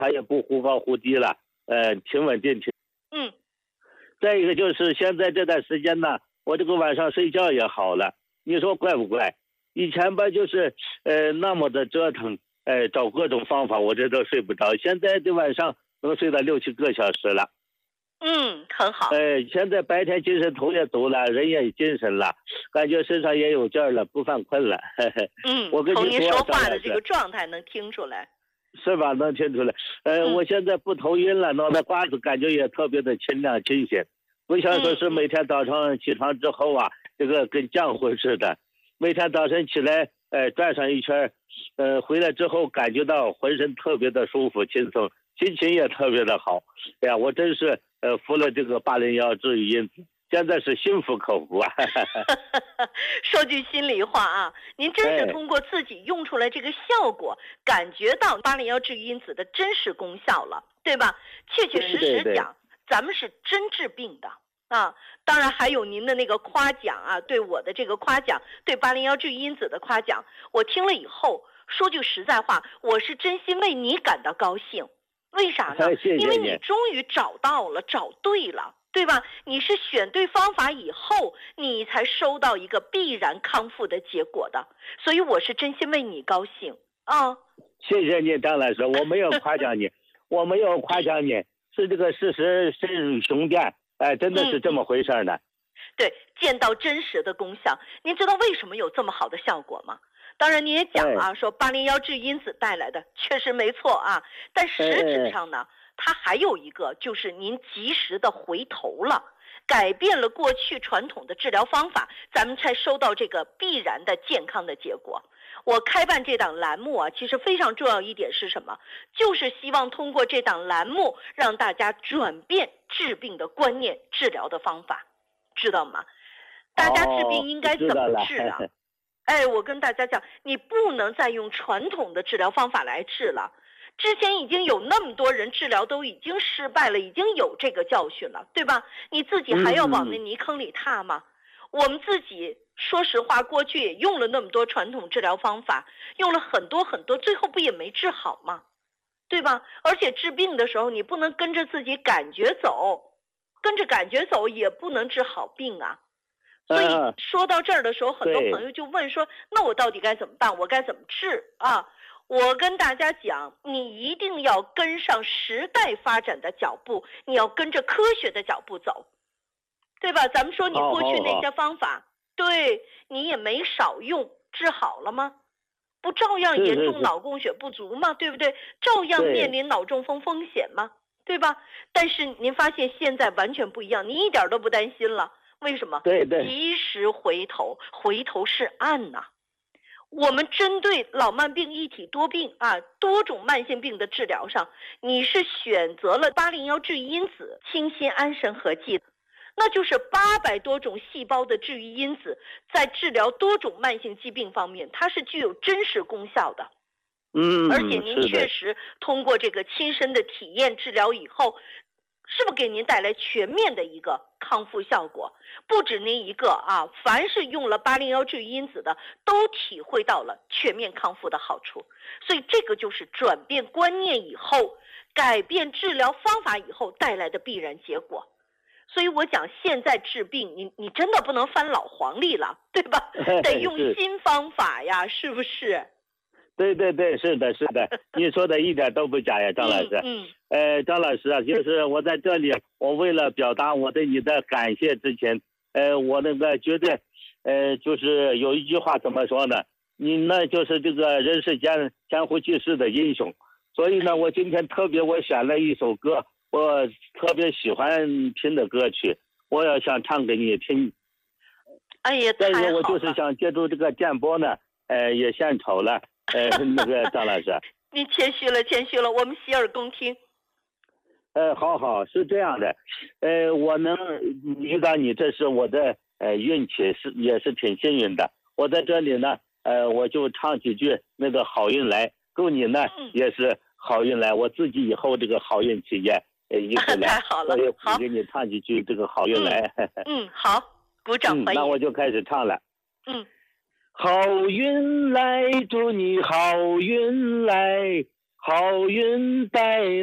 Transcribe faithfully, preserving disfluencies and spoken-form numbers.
它也不忽高忽低了，呃，挺稳定挺。 嗯。 再一个就是现在这段时间呢，我这个晚上睡觉也好了，你说怪不怪？以前吧就是呃那么的折腾，呃找各种方法，我这都睡不着。现在这晚上能睡到六七个小时了。 嗯，很好。 呃，现在白天精神头也走了，人也精神了，感觉身上也有劲儿了，不犯困了。 嗯， 我跟从您你说， 说话的这个状态能听出来。 是吧？能听出来。呃， 嗯、 我现在不头晕了，脑袋瓜子感觉也特别的清亮清醒，不像说是每天早上起床之后啊，嗯、这个跟浆糊似的。每天早晨起来，呃，转上一圈，呃，回来之后感觉到浑身特别的舒服轻松，心情也特别的好。哎呀，我真是呃服了这个八零幺治愈因子，现在是心服口服啊。 说句心里话啊，您真是通过自己用出来这个效果，哎、感觉到八零幺治愈因子的真实功效了，对吧？切切实实讲， 对对对， 咱们是真治病的啊。当然还有您的那个夸奖啊，对我的这个夸奖，对八零幺治愈因子的夸奖，我听了以后，说句实在话，我是真心为你感到高兴。为啥呢？ 哎、谢谢你， 因为你终于找到了，找对了。对吧？你是选对方法以后，你才收到一个必然康复的结果的，所以我是真心为你高兴啊！ 谢谢你，张老师，我没有夸奖你，我没有夸奖你，是这个事实深入雄辩，哎，真的是这么回事呢、嗯。 对，见到真实的功效，您知道为什么有这么好的效果吗？当然你也讲啊，哎、说八零幺治愈因子带来的确实没错啊，但实质上呢？哎哎它还有一个就是您及时的回头了，改变了过去传统的治疗方法，咱们才收到这个必然的健康的结果。我开办这档栏目啊，其实非常重要一点是什么？就是希望通过这档栏目让大家转变治病的观念、治疗的方法，知道吗？大家治病应该怎么治啊？哎，我跟大家讲，你不能再用传统的治疗方法来治了。之前已经有那么多人治疗都已经失败了，已经有这个教训了，对吧？你自己还要往那泥坑里踏吗？嗯、我们自己说实话，过去也用了那么多传统治疗方法，用了很多很多，最后不也没治好吗？对吧？而且治病的时候，你不能跟着自己感觉走，跟着感觉走也不能治好病啊。所以说到这儿的时候，很多朋友就问说，那我到底该怎么办？我该怎么治啊？我跟大家讲，你一定要跟上时代发展的脚步，你要跟着科学的脚步走，对吧？咱们说你过去那些方法，对你也没少用，治好了吗？不照样严重脑供血不足吗？对不对？照样面临脑中风风险吗？对吧？但是您发现现在完全不一样，你一点都不担心了，为什么？ 对对， 及时回头，回头是岸呐、啊。我们针对老慢病一体多病啊，多种慢性病的治疗上，你是选择了八零幺治愈因子清心安神合剂，那就是八百多种细胞的治愈因子，在治疗多种慢性疾病方面，它是具有真实功效的。 嗯， 而且您确实通过这个亲身的体验治疗以后，是不是给您带来全面的一个康复效果？不止您一个啊，凡是用了八零幺治愈因子的，都体会到了全面康复的好处。所以这个就是转变观念以后，改变治疗方法以后带来的必然结果。所以我讲现在治病，你你真的不能翻老黄历了，对吧？得用新方法呀，是不是？ 对对对，是的，是的，你说的一点都不假呀，张老师。 嗯， 嗯呃，张老师啊，就是我在这里，我为了表达我对你的感谢之前，呃，我那个觉得，呃，就是有一句话怎么说呢？你呢就是这个人世间江湖济世的英雄。所以呢，我今天特别我选了一首歌，我特别喜欢听的歌曲，我要想唱给你听。 哎呀，太好了！ 但是我就是想借助这个电波呢，呃，也献丑了。呃，那个张老师， 你谦虚了，谦虚了，我们洗耳恭听。 呃，好好，是这样的，呃，我能遇到你，这是我的呃运气，是也是挺幸运的。我在这里呢，呃，我就唱几句那个好运来，祝你呢、嗯、也是好运来，我自己以后这个好运气也呃一直来。 太好了，好， 给你唱几句这个好运来。 嗯，嗯好，鼓掌欢迎、 嗯。那我就开始唱了。 嗯。 好运来，祝你好运来， 好运带